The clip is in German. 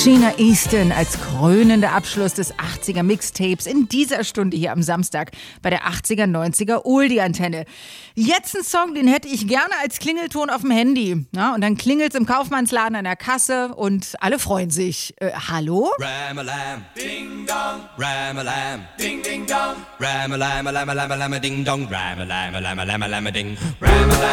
Sheena Easton als krönender Abschluss des 80er Mixtapes in dieser Stunde hier am Samstag bei der 80er, 90er Oldie-Antenne. Jetzt ein Song, den hätte ich gerne als Klingelton auf dem Handy. Ja, und dann klingelt's im Kaufmannsladen an der Kasse und alle freuen sich. Hallo? Ram-a-lam, ding-dong, ram-a-lam, ding-ding-dong, ram-a-lam-a-lam-a-lam-a-ding-dong, ram-a-lam-a-lam-a-lam-a-ding, ram-a-lam.